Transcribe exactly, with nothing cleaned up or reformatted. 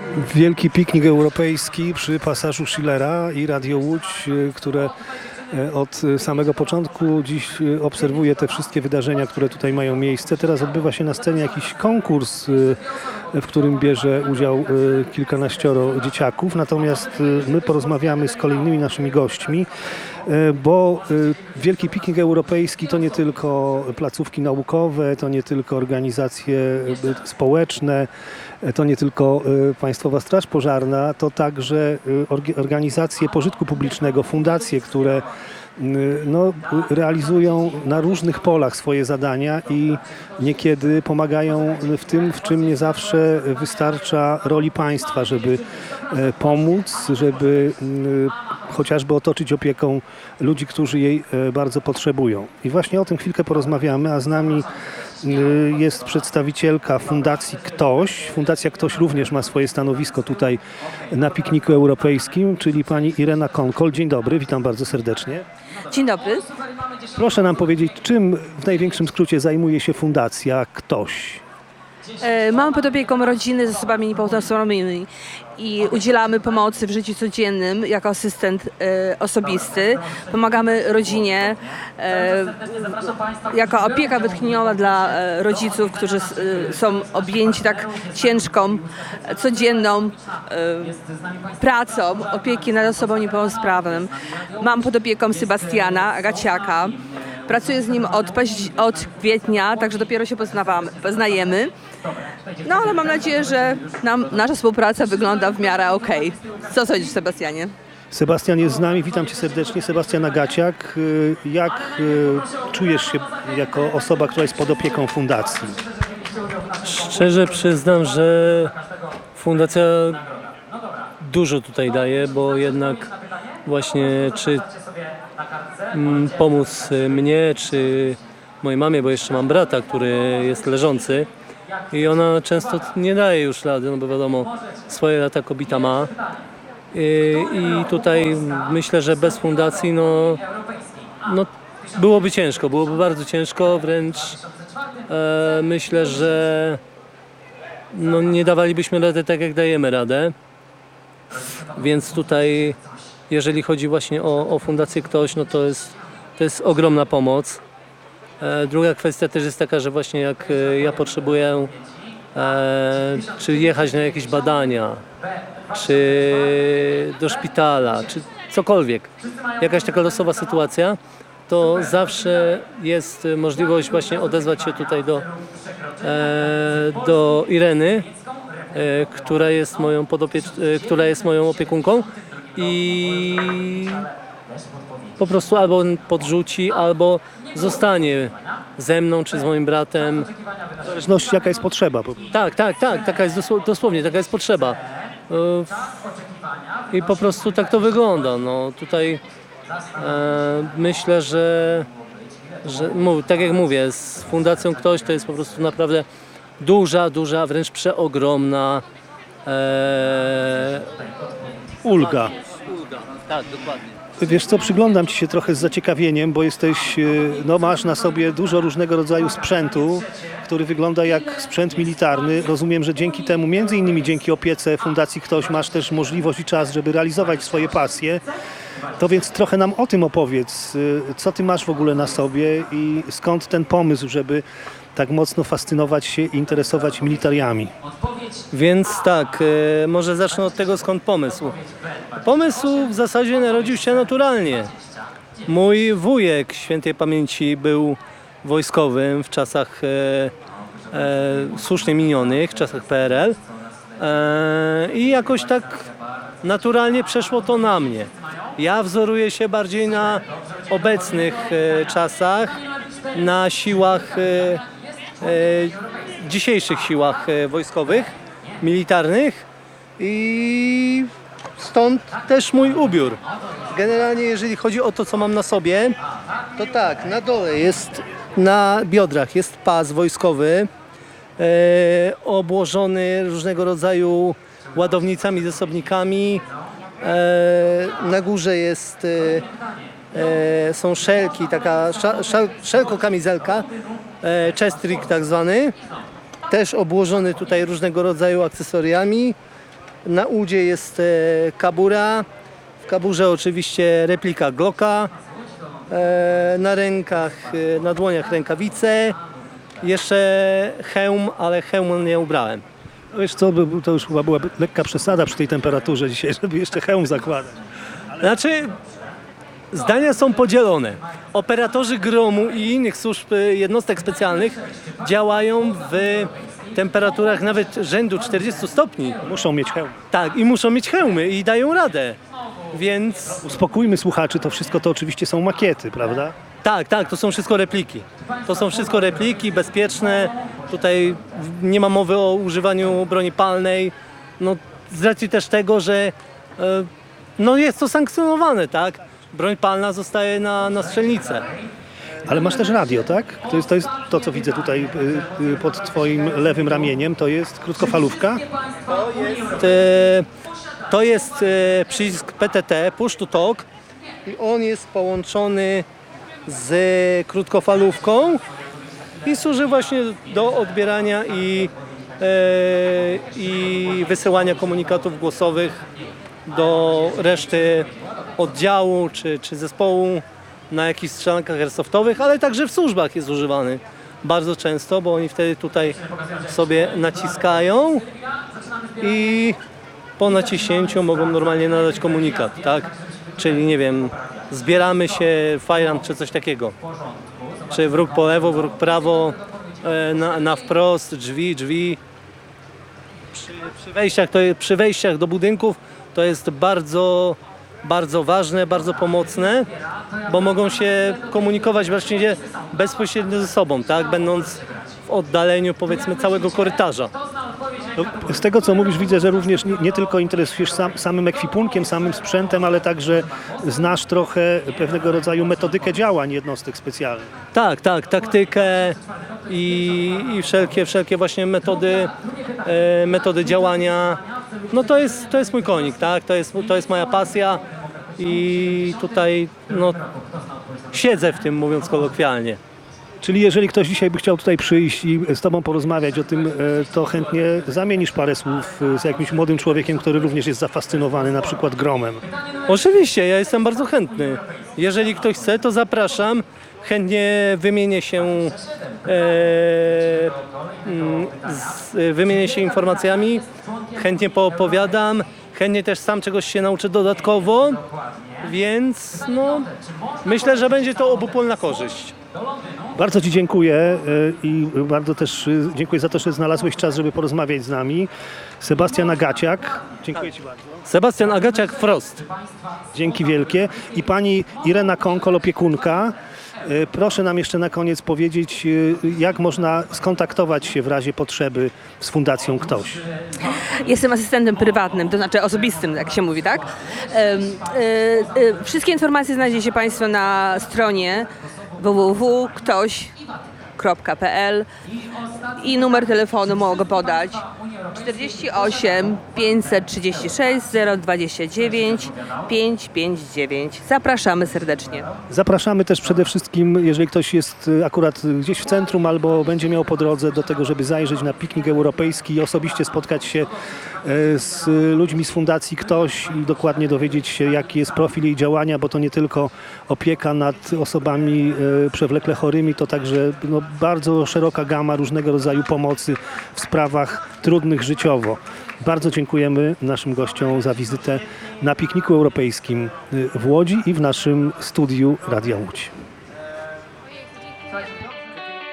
Wielki piknik europejski przy pasażu Schillera i Radio Łódź, które od samego początku dziś obserwuje te wszystkie wydarzenia, które tutaj mają miejsce. Teraz odbywa się na scenie jakiś konkurs, w którym bierze udział kilkanaścioro dzieciaków. Natomiast my porozmawiamy z kolejnymi naszymi gośćmi, bo Wielki Piknik Europejski to nie tylko placówki naukowe, to nie tylko organizacje społeczne, to nie tylko Państwowa Straż Pożarna, to także organizacje pożytku publicznego, fundacje, które no, realizują na różnych polach swoje zadania i niekiedy pomagają w tym, w czym nie zawsze wystarcza roli państwa, żeby pomóc, żeby chociażby otoczyć opieką ludzi, którzy jej bardzo potrzebują. I właśnie o tym chwilkę porozmawiamy, a z nami jest przedstawicielka Fundacji Ktoś. Fundacja Ktoś również ma swoje stanowisko tutaj na pikniku europejskim, czyli pani Irena Konkol. Dzień dobry, witam bardzo serdecznie. Dzień dobry. Proszę nam powiedzieć, czym w największym skrócie zajmuje się Fundacja Ktoś? E, Mamy pod opieką rodziny z osobami niepełnosprawnymi i udzielamy pomocy w życiu codziennym jako asystent e, osobisty. Pomagamy rodzinie e, jako opieka wytchnieniowa dla e, rodziców, którzy e, są objęci tak ciężką, e, codzienną e, pracą opieki nad osobą niepełnosprawną. Mam pod opieką Sebastiana Gaciaka. Pracuję z nim od, od kwietnia, także dopiero się poznawamy, poznajemy. No ale mam nadzieję, że nam, nasza współpraca wygląda w miarę okej. Co sądzisz, Sebastianie? Sebastian jest z nami, witam cię serdecznie. Sebastian Agaciak. Jak czujesz się jako osoba, która jest pod opieką fundacji? Szczerze przyznam, że fundacja dużo tutaj daje, bo jednak właśnie czy mm, pomóc mnie, czy mojej mamie, bo jeszcze mam brata, który jest leżący i ona często nie daje już rady, no bo wiadomo, swoje lata kobieta ma. I, i tutaj myślę, że bez fundacji no, no byłoby ciężko, byłoby bardzo ciężko, wręcz e, myślę, że no, nie dawalibyśmy rady tak, jak dajemy radę. Więc tutaj, jeżeli chodzi właśnie o, o Fundację Ktoś, no to jest, to jest ogromna pomoc. E, druga kwestia też jest taka, że właśnie jak e, ja potrzebuję e, czy jechać na jakieś badania, czy do szpitala, czy cokolwiek, jakaś taka losowa sytuacja, to zawsze jest możliwość właśnie odezwać się tutaj do, e, do Ireny, e, która jest moją podopie- e, która jest moją opiekunką i po prostu albo podrzuci, albo zostanie ze mną, czy z moim bratem. W zależności jaka jest potrzeba. Tak, tak, tak, taka jest dosł- dosłownie, taka jest potrzeba. I po prostu tak to wygląda. No, tutaj e, myślę, że, że mów, tak jak mówię, z Fundacją Ktoś to jest po prostu naprawdę duża, duża, wręcz przeogromna e, Ulga. ulga. Tak, dokładnie. Wiesz co, przyglądam ci się trochę z zaciekawieniem, bo jesteś, no masz na sobie dużo różnego rodzaju sprzętu, który wygląda jak sprzęt militarny. Rozumiem, że dzięki temu, między innymi dzięki opiece Fundacji Ktoś, masz też możliwość i czas, żeby realizować swoje pasje. To więc trochę nam o tym opowiedz. Co ty masz w ogóle na sobie i skąd ten pomysł, żeby tak mocno fascynować się i interesować militariami? Więc tak, e, może zacznę od tego, skąd pomysł. Pomysł w zasadzie narodził się naturalnie. Mój wujek świętej pamięci był wojskowym w czasach e, e, słusznie minionych, w czasach P R L e, i jakoś tak naturalnie przeszło to na mnie. Ja wzoruję się bardziej na obecnych e, czasach, na siłach e, e, dzisiejszych siłach e, wojskowych, militarnych i stąd też mój ubiór. Generalnie jeżeli chodzi o to, co mam na sobie, to tak, na dole jest, na biodrach jest pas wojskowy e, obłożony różnego rodzaju ładownicami, zasobnikami. E, na górze jest e, e, są szelki, taka szal, szal, szelko-kamizelka, e, chest rig tak zwany, też obłożony tutaj różnego rodzaju akcesoriami. Na udzie jest e, kabura, w kaburze oczywiście replika Glocka, e, na rękach, e, na dłoniach rękawice, jeszcze hełm, ale hełmu nie ubrałem. Wiesz co, by- to już chyba była lekka przesada przy tej temperaturze dzisiaj, żeby jeszcze hełm zakładać. Znaczy, zdania są podzielone. Operatorzy gromu i innych służb y, jednostek specjalnych działają w temperaturach nawet rzędu czterdziestu stopni. Muszą mieć hełm. Tak, i muszą mieć hełmy i dają radę. Więc Uspokójmy słuchaczy, to wszystko to oczywiście są makiety, prawda? tak, tak, to są wszystko repliki. To są wszystko repliki bezpieczne. Tutaj nie ma mowy o używaniu broni palnej. No, z racji też tego, że e, no jest to sankcjonowane, tak? Broń palna zostaje na, na strzelnicę. Ale masz też radio, tak? To jest to, jest to co widzę tutaj y, y, pod twoim lewym ramieniem, to jest krótkofalówka. E, To jest e, przycisk P T T, Push to Talk, i on jest połączony z krótkofalówką i służy właśnie do odbierania i, e, i wysyłania komunikatów głosowych do reszty oddziału czy, czy zespołu na jakichś strzelankach airsoftowych, ale także w służbach jest używany bardzo często, bo oni wtedy tutaj sobie naciskają i po naciśnięciu mogą normalnie nadać komunikat, tak? Czyli nie wiem, zbieramy się, fajram czy coś takiego. Czy wróg po lewo, wróg prawo, e, na, na wprost, drzwi, drzwi. Przy, przy, wejściach, to, je- przy wejściach do budynków to jest bardzo, bardzo ważne, bardzo pomocne, bo mogą się komunikować właśnie bezpośrednio ze sobą, tak? Będąc w oddaleniu powiedzmy całego korytarza. No, z tego co mówisz widzę, że również nie, nie tylko interesujesz sam, samym ekwipunkiem, samym sprzętem, ale także znasz trochę pewnego rodzaju metodykę działań jednostek specjalnych. Tak, tak, taktykę i, i wszelkie, wszelkie właśnie metody, e, metody działania. No to jest, to jest mój konik, tak? To jest, to jest moja pasja i tutaj no, siedzę w tym, mówiąc kolokwialnie. Czyli jeżeli ktoś dzisiaj by chciał tutaj przyjść i z tobą porozmawiać o tym, e, to chętnie zamienisz parę słów e, z jakimś młodym człowiekiem, który również jest zafascynowany na przykład gromem. Oczywiście, ja jestem bardzo chętny. Jeżeli ktoś chce, to zapraszam. Chętnie wymienię się, e, mm, z, wymienię się informacjami, chętnie poopowiadam, chętnie też sam czegoś się nauczę dodatkowo, więc no, myślę, że będzie to obopólna korzyść. Bardzo ci dziękuję e, i bardzo też e, dziękuję za to, że znalazłeś czas, żeby porozmawiać z nami. Sebastian Agaciak, dziękuję ci bardzo. Sebastian Agaciak-Frost. Dzięki wielkie. I pani Irena Konkol, opiekunka. E, Proszę nam jeszcze na koniec powiedzieć, e, jak można skontaktować się w razie potrzeby z Fundacją Ktoś. Jestem asystentem prywatnym, to znaczy osobistym, jak się mówi, tak? Em, y, y, Wszystkie informacje znajdziecie Państwo na stronie w w w kropka ktoś kropka p l i numer telefonu mogę podać czterdzieści osiem pięćset trzydzieści sześć zero dwadzieścia dziewięć pięćset pięćdziesiąt dziewięć. Zapraszamy serdecznie. Zapraszamy też przede wszystkim, jeżeli ktoś jest e, akurat gdzieś w centrum albo będzie miał po drodze do tego, żeby zajrzeć na piknik europejski i osobiście spotkać się e, z ludźmi z Fundacji Ktoś i dokładnie dowiedzieć się, jaki jest profil jej działania, bo to nie tylko opieka nad osobami e, przewlekle chorymi, to także no, bardzo szeroka gama różnego rodzaju pomocy w sprawach trudnych życiowo. Bardzo dziękujemy naszym gościom za wizytę na pikniku europejskim w Łodzi i w naszym studiu Radia Łódź.